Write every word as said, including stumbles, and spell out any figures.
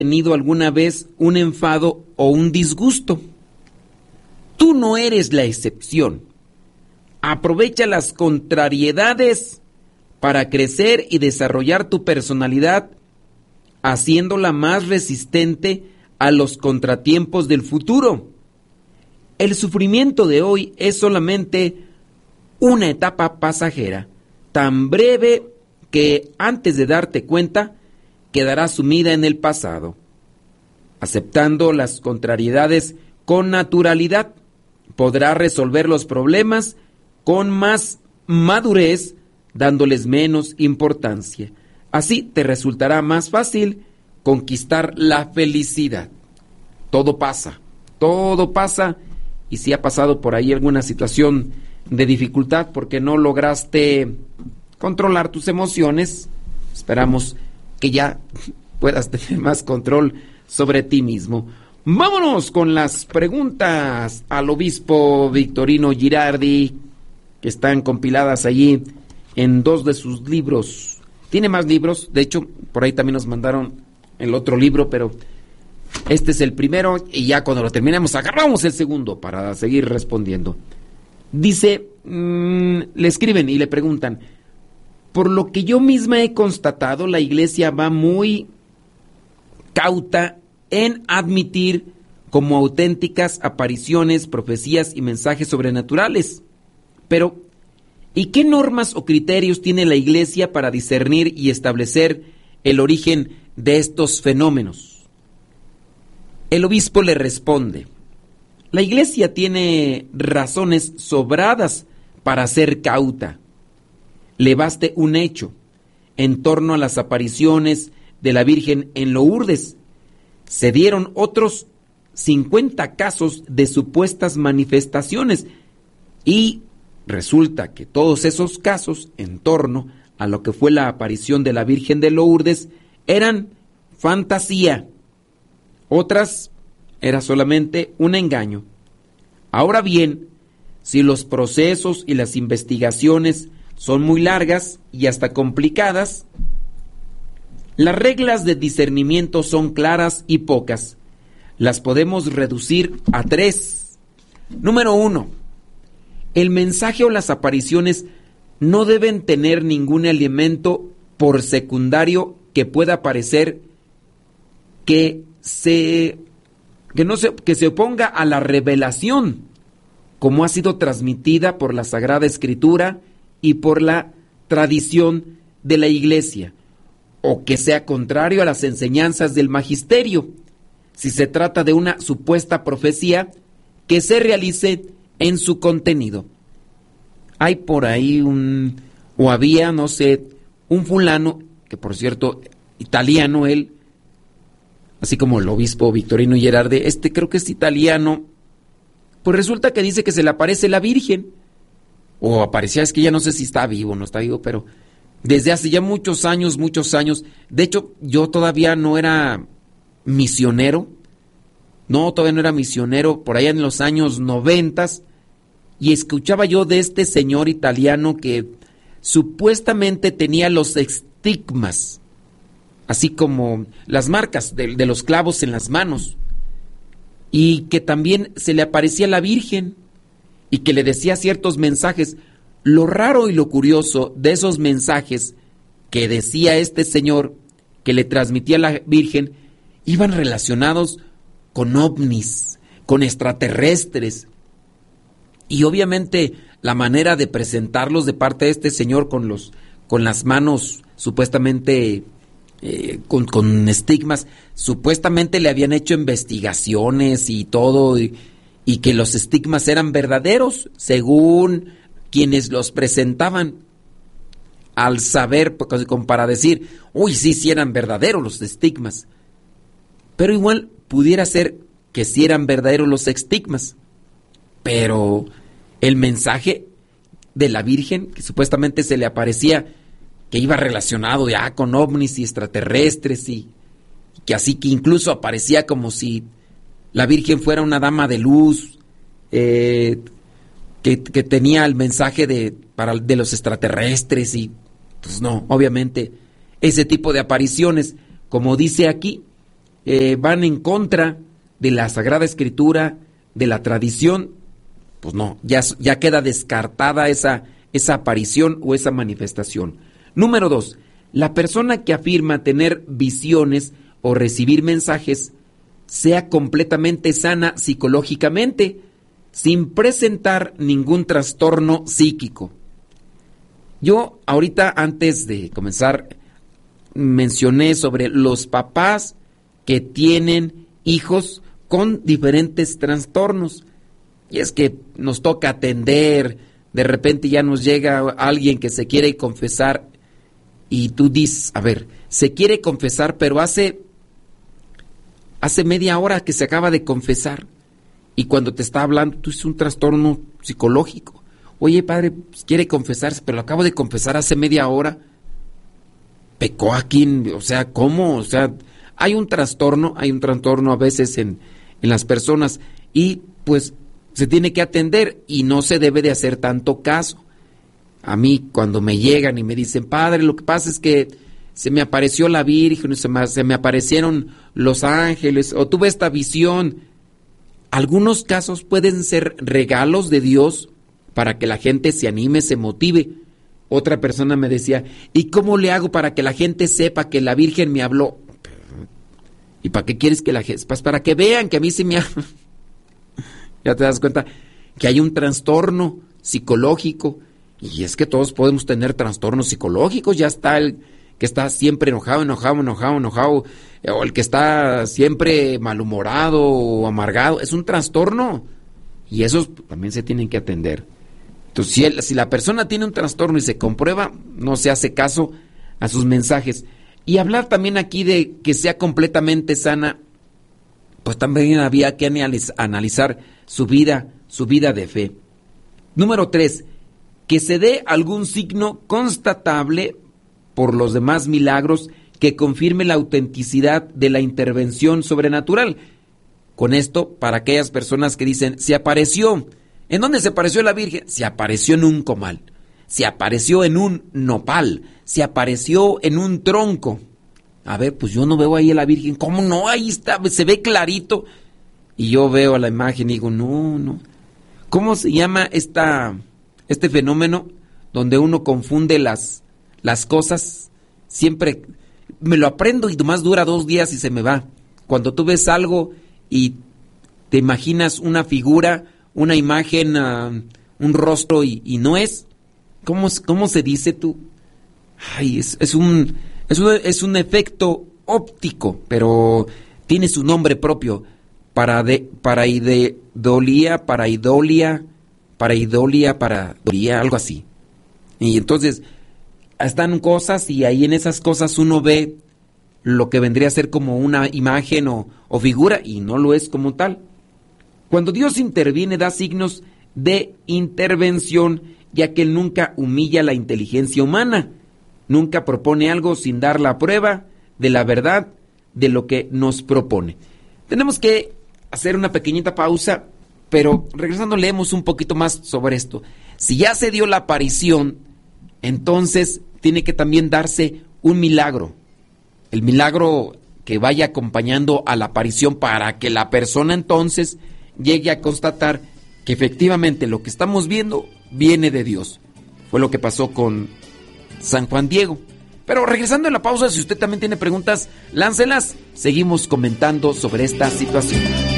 tenido alguna vez un enfado o un disgusto. Tú no eres la excepción. Aprovecha las contrariedades para crecer y desarrollar tu personalidad, haciéndola más resistente a los contratiempos del futuro. El sufrimiento de hoy es solamente una etapa pasajera, tan breve que antes de darte cuenta, quedará sumida en el pasado. Aceptando las contrariedades con naturalidad, podrás resolver los problemas con más madurez, dándoles menos importancia. Así te resultará más fácil conquistar la felicidad. Todo pasa, todo pasa, y si ha pasado por ahí alguna situación de dificultad porque no lograste controlar tus emociones, esperamos que ya puedas tener más control sobre ti mismo. Vámonos con las preguntas al obispo Victorino Girardi, que están compiladas allí en dos de sus libros. Tiene más libros, de hecho, por ahí también nos mandaron el otro libro, pero este es el primero y ya cuando lo terminemos agarramos el segundo para seguir respondiendo. Dice, mmm, le escriben y le preguntan: por lo que yo misma he constatado, la Iglesia va muy cauta en admitir como auténticas apariciones, profecías y mensajes sobrenaturales. Pero, ¿y qué normas o criterios tiene la Iglesia para discernir y establecer el origen de estos fenómenos? El obispo le responde: la Iglesia tiene razones sobradas para ser cauta. Le baste un hecho en torno a las apariciones de la Virgen en Lourdes. Se dieron otros cincuenta casos de supuestas manifestaciones y resulta que todos esos casos en torno a lo que fue la aparición de la Virgen de Lourdes eran fantasía. Otras era solamente un engaño. Ahora bien, si los procesos y las investigaciones son muy largas y hasta complicadas, las reglas de discernimiento son claras y pocas. Las podemos reducir a tres. Número uno, el mensaje o las apariciones no deben tener ningún elemento por secundario que pueda parecer que se, que no se, que se oponga a la revelación, como ha sido transmitida por la Sagrada Escritura y por la tradición de la Iglesia, o que sea contrario a las enseñanzas del magisterio, si se trata de una supuesta profecía que se realice en su contenido. Hay por ahí un, o había, no sé, un fulano, que por cierto, italiano él, así como el obispo Victorino Girardi, este creo que es italiano, pues resulta que dice que se le aparece la Virgen, o aparecía, es que ya no sé si está vivo o no está vivo, pero desde hace ya muchos años, muchos años, de hecho yo todavía no era misionero, no, todavía no era misionero, por allá en los años noventas, y escuchaba yo de este señor italiano que supuestamente tenía los estigmas, así como las marcas de, de los clavos en las manos, y que también se le aparecía la Virgen, y que le decía ciertos mensajes. Lo raro y lo curioso de esos mensajes que decía este señor, que le transmitía la Virgen, iban relacionados con ovnis, con extraterrestres. Y obviamente la manera de presentarlos de parte de este señor con los, con las manos supuestamente eh, con, con estigmas, supuestamente le habían hecho investigaciones y todo, y, y que los estigmas eran verdaderos, según quienes los presentaban, al saber, como para decir, uy, sí, sí eran verdaderos los estigmas. Pero igual pudiera ser que sí eran verdaderos los estigmas, pero el mensaje de la Virgen, que supuestamente se le aparecía, que iba relacionado ya con ovnis y extraterrestres, y que así que incluso aparecía como si la Virgen fuera una dama de luz, eh, que, que tenía el mensaje de, para, de los extraterrestres, y pues no, obviamente ese tipo de apariciones, como dice aquí, eh, van en contra de la Sagrada Escritura, de la tradición, pues no, ya, ya queda descartada esa, esa aparición o esa manifestación. Número dos, la persona que afirma tener visiones o recibir mensajes sea completamente sana psicológicamente, sin presentar ningún trastorno psíquico. Yo ahorita, antes de comenzar, mencioné sobre los papás que tienen hijos con diferentes trastornos. Y es que nos toca atender, de repente ya nos llega alguien que se quiere confesar y tú dices, a ver, se quiere confesar, pero hace, hace media hora que se acaba de confesar. Y cuando te está hablando, tú es un trastorno psicológico. Oye, padre, pues, quiere confesarse, pero lo acabo de confesar hace media hora. Pecó aquí, o sea, ¿cómo? O sea, hay un trastorno, hay un trastorno a veces en, en las personas y pues se tiene que atender y no se debe de hacer tanto caso. A mí cuando me llegan y me dicen, padre, lo que pasa es que se me apareció la Virgen, se me, se me aparecieron los ángeles, o tuve esta visión. Algunos casos pueden ser regalos de Dios para que la gente se anime, se motive. Otra persona me decía, ¿y cómo le hago para que la gente sepa que la Virgen me habló? ¿Y para qué quieres que la gente? Pues para que vean que a mí sí me habla. Ya te das cuenta que hay un trastorno psicológico. Y es que todos podemos tener trastornos psicológicos. Ya está el que está siempre enojado, enojado, enojado, enojado. O el que está siempre malhumorado o amargado. Es un trastorno. Y esos también se tienen que atender. Entonces, si, él, si la persona tiene un trastorno y se comprueba, no se hace caso a sus mensajes. Y hablar también aquí de que sea completamente sana, pues también había que analizar su vida, su vida de fe. Número tres, que se dé algún signo constatable por los demás milagros que confirme la autenticidad de la intervención sobrenatural. Con esto, para aquellas personas que dicen, se apareció. ¿En dónde se apareció la Virgen? Se apareció en un comal, se apareció en un nopal, se apareció en un tronco. A ver, pues yo no veo ahí a la Virgen. ¿Cómo no? Ahí está, se ve clarito. Y yo veo la imagen y digo, no, no. ¿Cómo se llama esta, este fenómeno donde uno confunde las, las cosas? Siempre me lo aprendo y nomás dura dos días y se me va. Cuando tú ves algo y te imaginas una figura, una imagen, uh, un rostro y, y no es. ¿Cómo, ¿Cómo se dice tú? Ay, es, es, un, es, un, es un efecto óptico, pero tiene su nombre propio. Para de, paraidolia, paraidolia, paraidolia, paraidolia, algo así. Y entonces están cosas y ahí en esas cosas uno ve lo que vendría a ser como una imagen o, o figura y no lo es como tal. Cuando Dios interviene, da signos de intervención, ya que Él nunca humilla la inteligencia humana, nunca propone algo sin dar la prueba de la verdad de lo que nos propone. Tenemos que hacer una pequeñita pausa, pero regresando leemos un poquito más sobre esto. Si ya se dio la aparición, entonces tiene que también darse un milagro. El milagro que vaya acompañando a la aparición para que la persona entonces llegue a constatar que efectivamente lo que estamos viendo viene de Dios. Fue lo que pasó con San Juan Diego. Pero regresando a la pausa, si usted también tiene preguntas, láncelas. Seguimos comentando sobre esta situación.